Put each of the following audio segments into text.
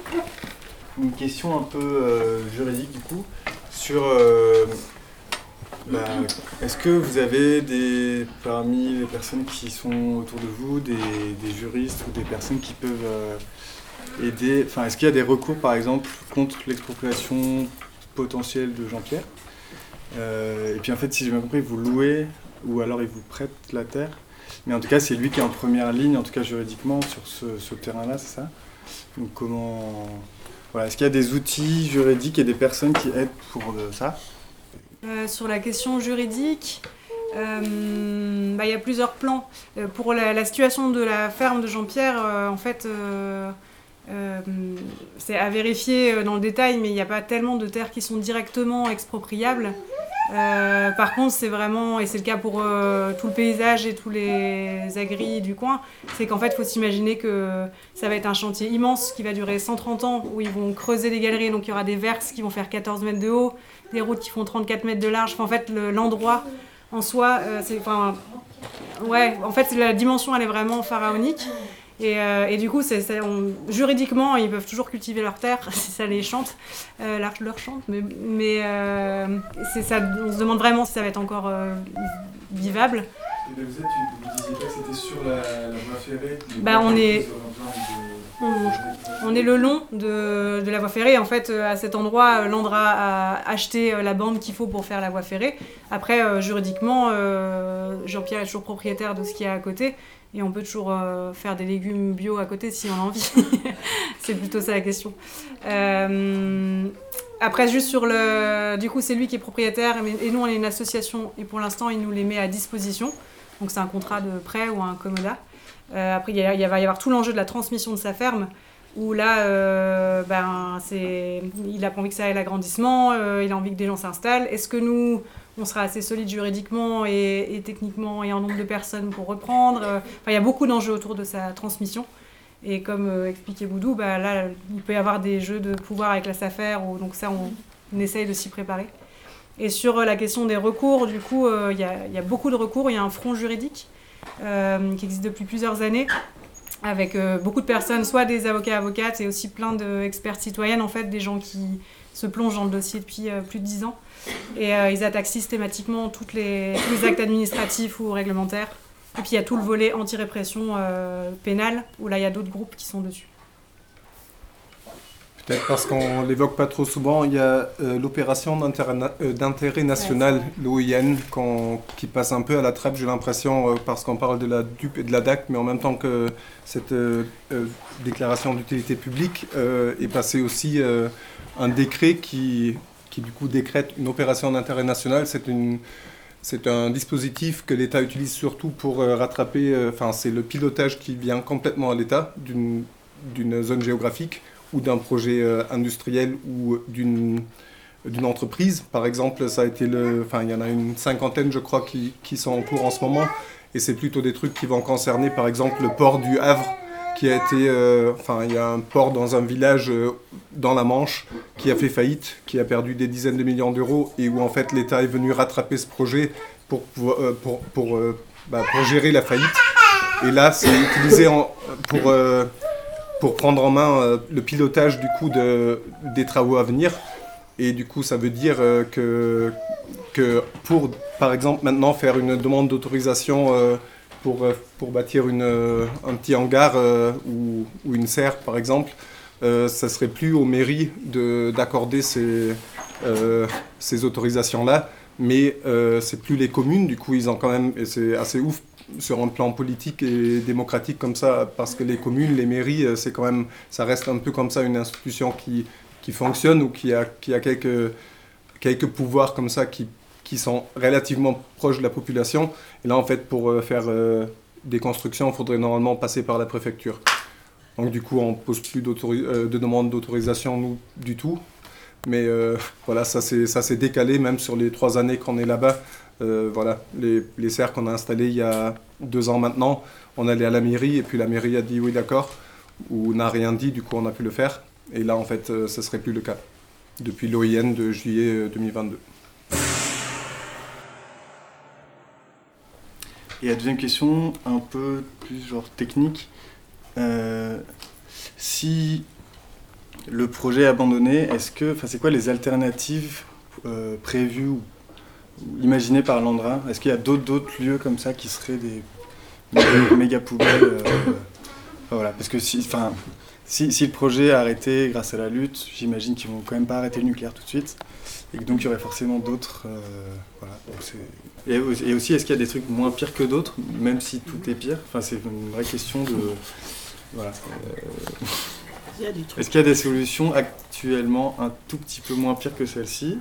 Une question un peu juridique du coup sur bah, est-ce que vous avez parmi les personnes qui sont autour de vous des juristes ou des personnes qui peuvent aider, enfin est-ce qu'il y a des recours par exemple contre l'expropriation potentielle de Jean-Pierre et puis en fait si j'ai bien compris vous louez ou alors il vous prête la terre mais en tout cas c'est lui qui est en première ligne en tout cas juridiquement sur ce terrain-là, c'est ça? Donc comment... Voilà, est-ce qu'il y a des outils juridiques et des personnes qui aident pour ça? Sur la question juridique, y a plusieurs plans. Pour la situation de la ferme de Jean-Pierre, c'est à vérifier dans le détail, mais il n'y a pas tellement de terres qui sont directement expropriables. Par contre, c'est vraiment, et c'est le cas pour tout le paysage et tous les agris du coin, c'est qu'en fait, il faut s'imaginer que ça va être un chantier immense qui va durer 130 ans, où ils vont creuser des galeries, donc il y aura des verses qui vont faire 14 mètres de haut, des routes qui font 34 mètres de large. Enfin, en fait, l'endroit en soi, la dimension, elle est vraiment pharaonique. Et du coup, juridiquement, ils peuvent toujours cultiver leur terre si ça les chante, leur chante. C'est ça, on se demande vraiment si ça va être encore vivable. Et vous disiez pas que c'était sur la voie ferrée. On est le long de la voie ferrée. En fait, à cet endroit, l'Andra a acheté la bande qu'il faut pour faire la voie ferrée. Après, juridiquement, Jean-Pierre est toujours propriétaire de ce qu'il y a à côté. Et on peut toujours faire des légumes bio à côté si on a envie. C'est plutôt ça la question. Après, juste sur le... Du coup, c'est lui qui est propriétaire et nous, on est une association. Et pour l'instant, il nous les met à disposition. Donc, c'est un contrat de prêt ou un commodat. Après, il va y avoir tout l'enjeu de la transmission de sa ferme. Où là, il a pas envie que ça aille à l'agrandissement. Il a envie que des gens s'installent. Est-ce que nous... on sera assez solide juridiquement et techniquement et en nombre de personnes pour reprendre. Il y a beaucoup d'enjeux autour de sa transmission. Et comme expliquait Boudou, là, il peut y avoir des jeux de pouvoir avec la SAFER, donc ça, on essaye de s'y préparer. Et sur la question des recours, du coup, il y a beaucoup de recours. Il y a un front juridique qui existe depuis plusieurs années, avec beaucoup de personnes, soit des avocats, avocates, et aussi plein d'experts citoyennes, en fait, des gens qui se plongent dans le dossier depuis plus de 10 ans. Et ils attaquent systématiquement tous les actes administratifs ou réglementaires. Et puis il y a tout le volet anti-répression pénale, où là il y a d'autres groupes qui sont dessus. Peut-être parce qu'on ne l'évoque pas trop souvent, il y a l'opération d'intérêt national, l'OIN, qui passe un peu à la trappe, j'ai l'impression, parce qu'on parle de la DUP et de la DAC, mais en même temps que cette déclaration d'utilité publique est passé aussi un décret qui du coup décrète une opération d'intérêt national. C'est un dispositif que l'État utilise surtout pour rattraper, c'est le pilotage qui vient complètement à l'État d'une zone géographique ou d'un projet industriel ou d'une entreprise. Par exemple, ça a été il y en a une cinquantaine, je crois, qui sont en cours en ce moment, et c'est plutôt des trucs qui vont concerner, par exemple, le port du Havre, qui a été, il y a un port dans un village dans la Manche qui a fait faillite, qui a perdu des dizaines de millions d'euros, et où en fait l'État est venu rattraper ce projet pour gérer la faillite. Et là, c'est utilisé pour prendre en main le pilotage du coup des travaux à venir. Et du coup, ça veut dire que pour, par exemple, maintenant faire une demande d'autorisation pour bâtir un petit hangar ou une serre, par exemple, ça serait plus aux mairies d'accorder ces autorisations-là, mais c'est plus les communes. Du coup, ils ont quand même, et c'est assez ouf sur un plan politique et démocratique comme ça, parce que les communes, les mairies, c'est quand même, ça reste un peu comme ça une institution qui fonctionne ou qui a quelques pouvoirs comme ça qui sont relativement proches de la population. Et là, en fait, pour faire des constructions, il faudrait normalement passer par la préfecture. Donc du coup, on ne pose plus de demande d'autorisation, nous, du tout. Mais voilà, ça s'est décalé, même sur les 3 années qu'on est là-bas. Voilà, les serres qu'on a installées il y a 2 ans maintenant, on allait à la mairie, et puis la mairie a dit oui, d'accord, ou n'a rien dit, du coup on a pu le faire. Et là, en fait, ce ne serait plus le cas, depuis l'OIN de juillet 2022. Et la deuxième question, un peu plus genre technique, si le projet est abandonné, c'est quoi les alternatives prévues ou imaginées par l'Andrin? Est-ce qu'il y a d'autres lieux comme ça qui seraient des méga poubelles voilà, parce que si le projet est arrêté grâce à la lutte, j'imagine qu'ils vont quand même pas arrêter le nucléaire tout de suite, et que donc il y aurait forcément d'autres. Voilà. Et aussi, est-ce qu'il y a des trucs moins pires que d'autres, même si tout est pire? Enfin, c'est une vraie question de. Voilà. Est-ce qu'il y a des solutions actuellement un tout petit peu moins pires que celle-ci?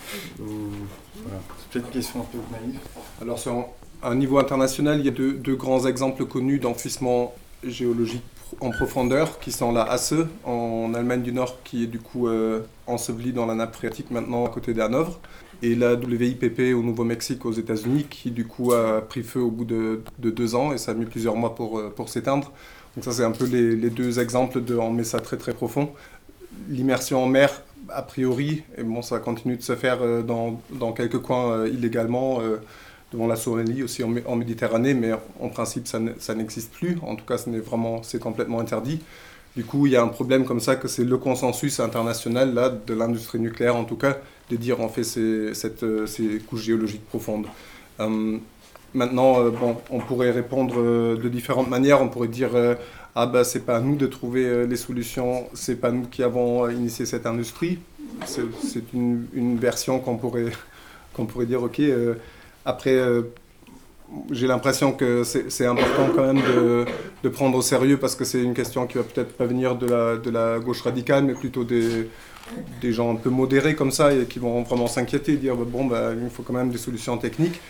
Voilà. C'est peut-être une question un peu naïve. Alors sur un niveau international, il y a deux grands exemples connus d'enfouissement géologique en profondeur, qui sont la Hasse en Allemagne du Nord, qui est du coup ensevelie dans la nappe phréatique maintenant à côté d'Hanovre, et la WIPP au Nouveau-Mexique aux États-Unis, qui du coup a pris feu au bout de 2 ans, et ça a mis plusieurs mois pour s'éteindre. Donc ça c'est un peu les deux exemples on met ça très très profond. L'immersion en mer, a priori, et bon ça continue de se faire dans quelques coins illégalement, devant la Somalie, aussi en Méditerranée, mais en principe ça n'existe plus, en tout cas c'est complètement interdit. Du coup il y a un problème comme ça, que c'est le consensus international là, de l'industrie nucléaire en tout cas, de dire on fait ces couches géologiques profondes. Maintenant, on pourrait répondre de différentes manières. On pourrait dire c'est pas à nous de trouver les solutions, c'est pas nous qui avons initié cette industrie. C'est une version qu'on pourrait dire ok. Après, j'ai l'impression que c'est important quand même de prendre au sérieux, parce que c'est une question qui va peut-être pas venir de la gauche radicale, mais plutôt des gens un peu modérés comme ça, et qui vont vraiment s'inquiéter, dire il faut quand même des solutions techniques.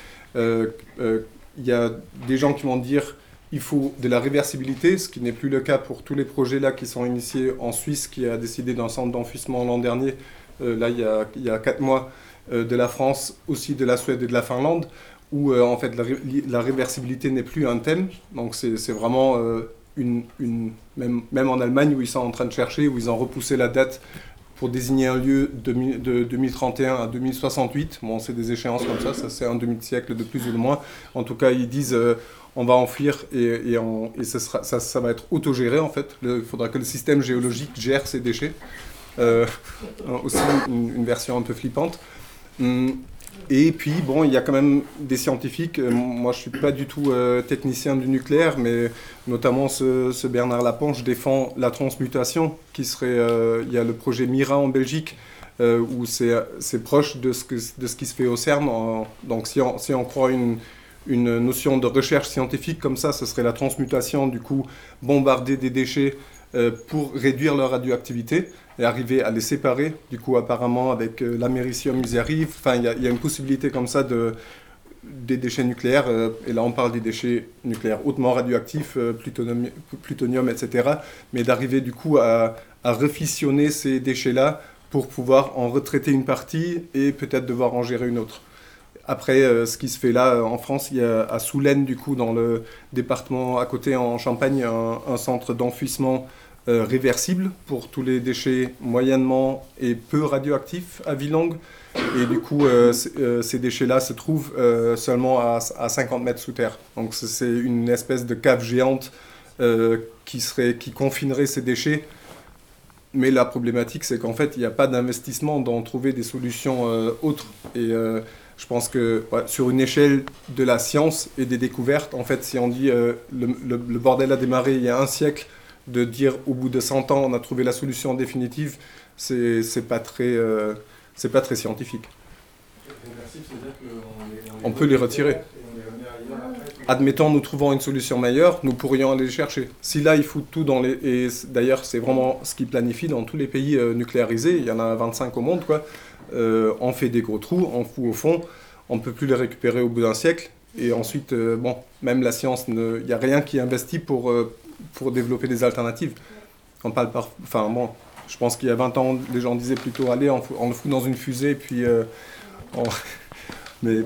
Il y a des gens qui vont dire il faut de la réversibilité, ce qui n'est plus le cas pour tous les projets là qui sont initiés en Suisse, qui a décidé d'un centre d'enfouissement l'an dernier, là il y a 4 mois, de la France, aussi de la Suède et de la Finlande, où en fait la réversibilité n'est plus un thème. Donc c'est vraiment même en Allemagne, où ils sont en train de chercher, où ils ont repoussé la date pour désigner un lieu de 2031 à 2068. Bon, c'est des échéances comme ça c'est un demi-siècle de plus ou de moins. En tout cas, ils disent on va enfouir et ça va être autogéré en fait. Il faudra que le système géologique gère ces déchets. Aussi une version un peu flippante. Et puis, il y a quand même des scientifiques. Moi, je ne suis pas du tout technicien du nucléaire, mais notamment ce Bernard Laponche défend la transmutation, qui serait... il y a le projet MIRA en Belgique, où c'est proche de ce qui se fait au CERN. Donc, si on croit une notion de recherche scientifique comme ça, ce serait la transmutation, du coup, bombarder des déchets pour réduire leur radioactivité et arriver à les séparer. Du coup, apparemment, avec l'américium, ils y arrivent. Enfin, il y a une possibilité comme ça des déchets nucléaires. Et là, on parle des déchets nucléaires hautement radioactifs, plutonium, etc. Mais d'arriver, du coup, à refissionner ces déchets-là pour pouvoir en retraiter une partie et peut-être devoir en gérer une autre. Après, ce qui se fait là en France, il y a à Soulaine, du coup, dans le département à côté en Champagne, un centre d'enfouissement réversible pour tous les déchets moyennement et peu radioactifs à vie longue. Et du coup, ces déchets-là se trouvent seulement à 50 mètres sous terre. Donc c'est une espèce de cave géante qui confinerait ces déchets. Mais la problématique, c'est qu'en fait, il n'y a pas d'investissement dans trouver des solutions autres. Et je pense que sur une échelle de la science et des découvertes, en fait, si on dit le bordel a démarré il y a un siècle, de dire au bout de 100 ans on a trouvé la solution définitive, c'est pas très scientifique. On peut les retirer. Admettons, nous trouvons une solution meilleure, nous pourrions aller les chercher. Si là, il faut tout dans les... Et d'ailleurs, c'est vraiment ce qu'ils planifient dans tous les pays nucléarisés. Il y en a 25 au monde, quoi. On fait des gros trous, on fout au fond. On ne peut plus les récupérer au bout d'un siècle. Et ensuite, même la science, il n'y a rien qui investit pour développer des alternatives. On parle je pense qu'il y a 20 ans, les gens disaient plutôt, allez, on le fout dans une fusée, puis... Mais...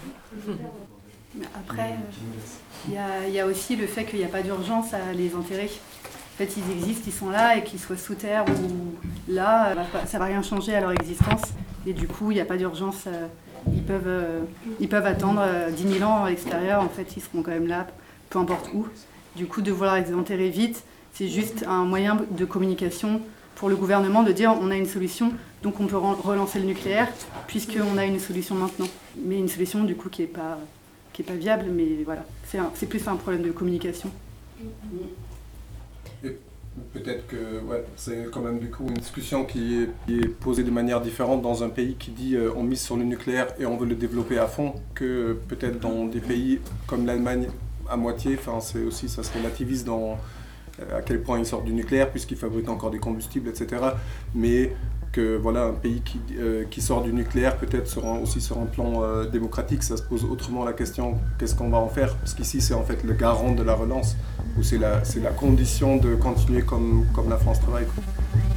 Après, il y a aussi le fait qu'il n'y a pas d'urgence à les enterrer. En fait, ils existent, ils sont là, et qu'ils soient sous terre ou là, ça ne va rien changer à leur existence. Et du coup, il n'y a pas d'urgence. Ils peuvent attendre 10 000 ans à l'extérieur. En fait, ils seront quand même là, peu importe où. Du coup, de vouloir les enterrer vite, c'est juste un moyen de communication pour le gouvernement de dire on a une solution, donc on peut relancer le nucléaire, puisqu'on a une solution maintenant. Mais une solution du coup qui est pas viable, mais voilà, c'est plus un problème de communication. Et peut-être que c'est quand même du coup une discussion qui est posée de manière différente dans un pays qui dit on mise sur le nucléaire et on veut le développer à fond, que peut-être dans des pays comme l'Allemagne à moitié, enfin c'est aussi, ça se relativise dans à quel point ils sortent du nucléaire puisqu'ils fabriquent encore des combustibles, etc. Mais que voilà, un pays qui sort du nucléaire peut-être aussi sur un plan démocratique, ça se pose autrement la question, qu'est-ce qu'on va en faire? Parce qu'ici c'est en fait le garant de la relance, ou c'est la condition de continuer comme la France travaille, quoi.